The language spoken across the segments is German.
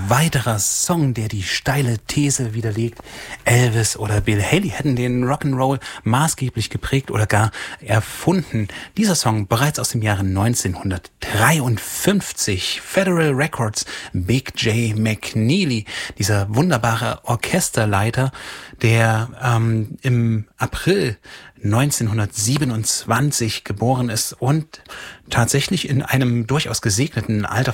weiterer Song, der die steile These widerlegt, Elvis oder Bill Haley hätten den Rock'n'Roll maßgeblich geprägt oder gar erfunden. Dieser Song bereits aus dem Jahre 1953. Federal Records, Big J. McNeely, dieser wunderbare Orchesterleiter, der im April 1927 geboren ist und tatsächlich in einem durchaus gesegneten Alter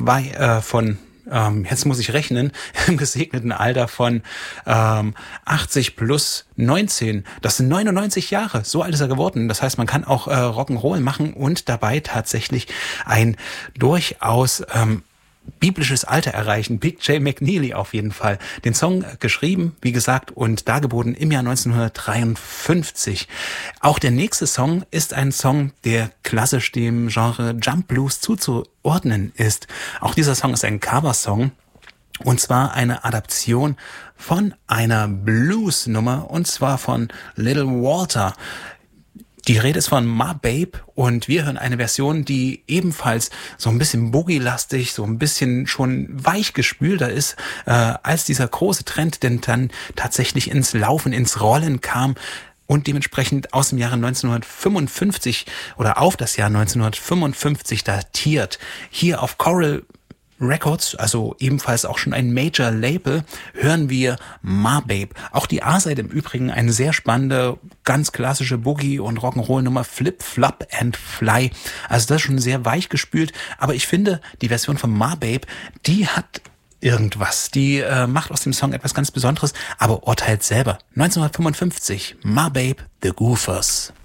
jetzt muss ich rechnen, im gesegneten Alter von 80 plus 19. Das sind 99 Jahre, so alt ist er geworden. Das heißt, man kann auch Rock'n'Roll machen und dabei tatsächlich ein durchaus biblisches Alter erreichen. Big J. McNeely auf jeden Fall. Den Song geschrieben, wie gesagt, und dargeboten im Jahr 1953. Auch der nächste Song ist ein Song, der klassisch dem Genre Jump Blues zuzuordnen ist. Auch dieser Song ist ein Coversong. Und zwar eine Adaption von einer Blues-Nummer, und zwar von Little Walter. Die Rede ist von Ma Babe und wir hören eine Version, die ebenfalls so ein bisschen boogie-lastig, so ein bisschen schon weichgespülter ist als dieser große Trend, denn dann tatsächlich ins Laufen, ins Rollen kam und dementsprechend aus dem Jahre 1955 oder auf das Jahr 1955 datiert. Hier auf Coral Records, also ebenfalls auch schon ein Major Label, hören wir Ma Babe. Auch die A-Seite im Übrigen eine sehr spannende, ganz klassische Boogie- und Rock'n'Roll-Nummer, Flip, Flop and Fly. Also das ist schon sehr weich gespült, aber ich finde, die Version von Ma Babe, die hat irgendwas. Die macht aus dem Song etwas ganz Besonderes, aber urteilt selber. 1955, Ma Babe, The Goofers.